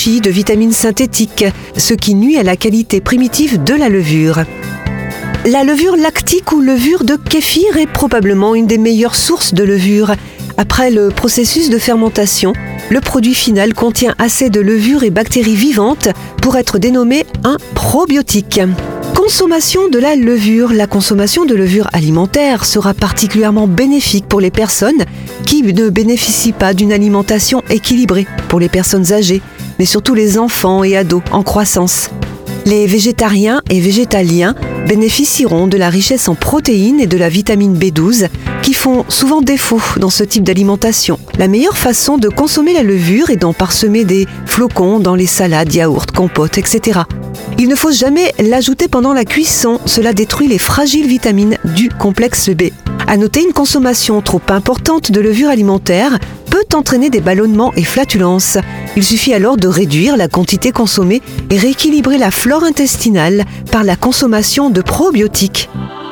déficient de vitamines synthétiques, ce qui nuit à la qualité primitive de la levure. La levure lactique ou levure de kéfir est probablement une des meilleures sources de levure. Après le processus de fermentation, le produit final contient assez de levure et bactéries vivantes pour être dénommé un probiotique. Consommation de la levure. La consommation de levure alimentaire sera particulièrement bénéfique pour les personnes qui ne bénéficient pas d'une alimentation équilibrée, pour les personnes âgées, mais surtout les enfants et ados en croissance. Les végétariens et végétaliens bénéficieront de la richesse en protéines et de la vitamine B12 qui font souvent défaut dans ce type d'alimentation. La meilleure façon de consommer la levure est d'en parsemer des flocons dans les salades, yaourts, compotes, etc. Il ne faut jamais l'ajouter pendant la cuisson, cela détruit les fragiles vitamines du complexe B. À noter, une consommation trop importante de levure alimentaire peut entraîner des ballonnements et flatulences. Il suffit alors de réduire la quantité consommée et rééquilibrer la flore intestinale par la consommation de probiotiques.